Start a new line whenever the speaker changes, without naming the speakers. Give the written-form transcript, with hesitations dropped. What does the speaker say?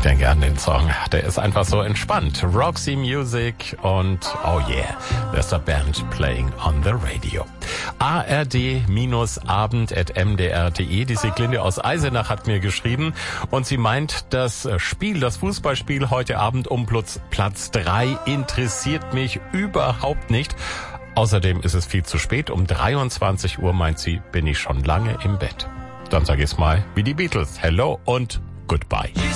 denke an den Song. Der ist einfach so entspannt. Roxy Music und oh yeah, there's a band playing on the radio. ard-abend@mdr.de. Die Sieglinde aus Eisenach hat mir geschrieben und sie meint, das Fußballspiel heute Abend um Platz 3 interessiert mich überhaupt nicht. Außerdem ist es viel zu spät. Um 23 Uhr, meint sie, bin ich schon lange im Bett. Dann sage ich es mal wie die Beatles. Hello und goodbye.